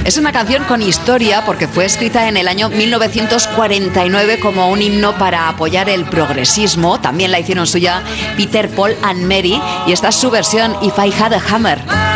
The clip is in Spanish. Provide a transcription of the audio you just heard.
Es una canción con historia porque fue escrita en el año 1949 como un himno para apoyar el progresismo. También la hicieron suya Peter, Paul and Mary, y esta es su versión, If I Had a Hammer.